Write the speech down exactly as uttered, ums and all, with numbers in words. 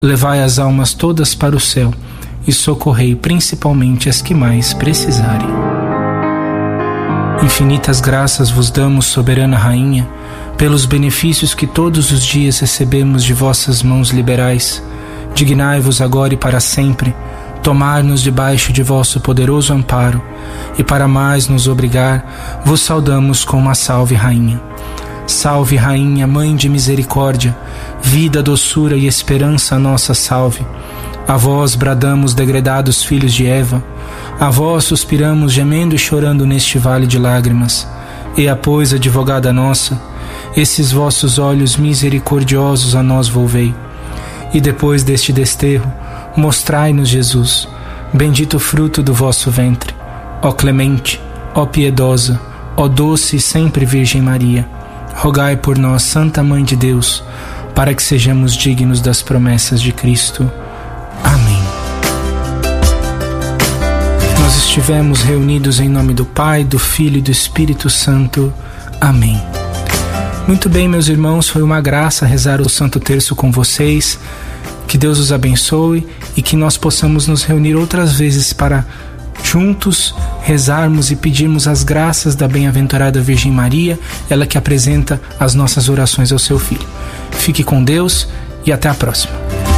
levai as almas todas para o céu e socorrei principalmente as que mais precisarem. Infinitas graças vos damos, soberana Rainha, pelos benefícios que todos os dias recebemos de vossas mãos liberais. Dignai-vos agora e para sempre tomar-nos debaixo de vosso poderoso amparo, e para mais nos obrigar, vos saudamos com uma salve, Rainha. Salve, Rainha, Mãe de Misericórdia, vida, doçura e esperança, nossa salve. A vós bradamos, degredados filhos de Eva, a vós suspiramos, gemendo e chorando neste vale de lágrimas. E a pois, advogada nossa, esses vossos olhos misericordiosos a nós volvei. E depois deste desterro, mostrai-nos Jesus, bendito fruto do vosso ventre. Ó clemente, ó piedosa, ó doce e sempre Virgem Maria, rogai por nós, Santa Mãe de Deus, para que sejamos dignos das promessas de Cristo. Amém. Nós estivemos reunidos em nome do Pai, do Filho e do Espírito Santo. Amém. Muito bem, meus irmãos, foi uma graça rezar o Santo Terço com vocês. Que Deus os abençoe e que nós possamos nos reunir outras vezes para juntos rezarmos e pedirmos as graças da bem-aventurada Virgem Maria, ela que apresenta as nossas orações ao seu Filho. Fique com Deus e até a próxima.